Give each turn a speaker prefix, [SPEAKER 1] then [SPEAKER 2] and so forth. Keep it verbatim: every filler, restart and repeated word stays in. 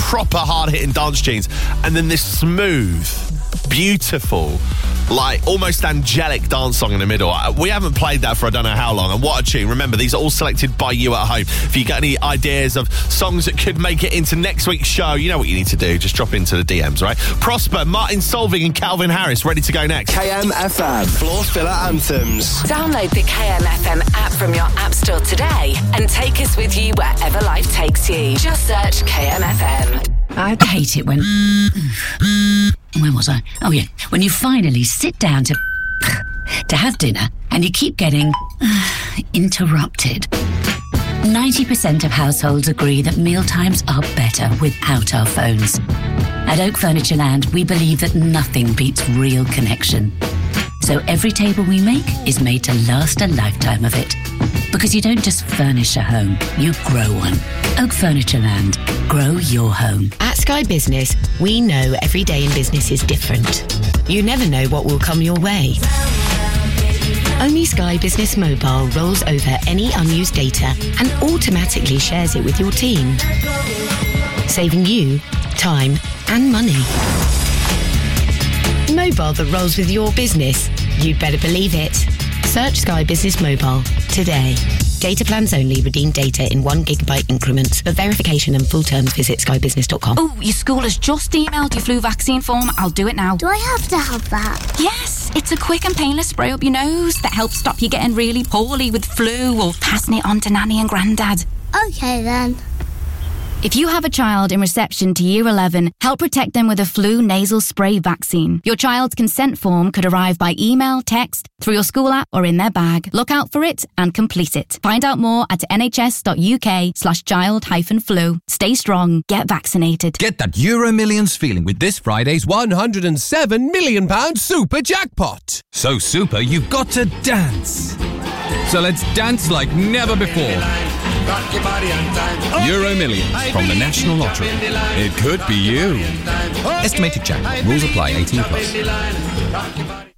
[SPEAKER 1] proper hard-hitting dance tunes, and then this smooth, beautiful, like almost angelic dance song in the middle. We haven't played that for I don't know how long, and what a tune. Remember, these are all selected by you at home. If you got any ideas of songs that could make it into next week's show, you know what you need to do. Just drop into the D Ms, right? Prosper, Martin Solveig and Calvin Harris ready to go next.
[SPEAKER 2] K M F M, Floor Filler Anthems.
[SPEAKER 3] Download the K M F M app from your app store today and take us with you wherever life takes you. Just search K M F M.
[SPEAKER 4] I hate it when... Where was I? Oh, yeah. When you finally sit down to... to have dinner and you keep getting... interrupted. ninety percent of households agree that mealtimes are better without our phones. At Oak Furniture Land, we believe that nothing beats real connection. So every table we make is made to last a lifetime of it. Because you don't just furnish a home, you grow one. Oak Furniture Land. Grow your home.
[SPEAKER 5] At Sky Business, we know every day in business is different. You never know what will come your way. Only Sky Business Mobile rolls over any unused data and automatically shares it with your team, saving you time and money. Mobile that rolls with your business. You'd better believe it. Search Sky Business Mobile today. Data plans only. Redeem data in one gigabyte increments. For verification and full terms, visit sky business dot com.
[SPEAKER 6] Oh, your school has just emailed your flu vaccine form. I'll do it now.
[SPEAKER 7] Do I have to have that?
[SPEAKER 6] Yes, it's a quick and painless spray up your nose that helps stop you getting really poorly with flu or passing it on to Nanny and Grandad.
[SPEAKER 7] Okay then.
[SPEAKER 6] If you have a child in reception to Year eleven, help protect them with a flu nasal spray vaccine. Your child's consent form could arrive by email, text, through your school app or in their bag. Look out for it and complete it. Find out more at nhs.uk slash child hyphen flu. Stay strong. Get vaccinated.
[SPEAKER 8] Get that Euro Millions feeling with this Friday's one hundred seven million pounds super jackpot. So super, you've got to dance. So let's dance like never before. Euro Millions from the National Lottery. It could be you. Estimated jackpot. Rules apply. eighteen plus.